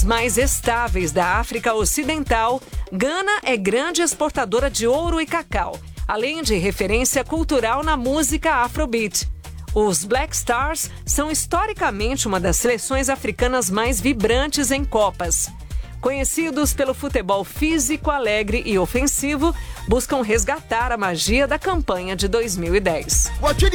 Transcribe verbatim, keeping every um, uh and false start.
mais estáveis da África Ocidental, Gana é grande exportadora de ouro e cacau, além de referência cultural na música Afrobeat. Os Black Stars são historicamente uma das seleções africanas mais vibrantes em Copas. Conhecidos pelo futebol físico, alegre e ofensivo, buscam resgatar a magia da campanha de dois mil e dez.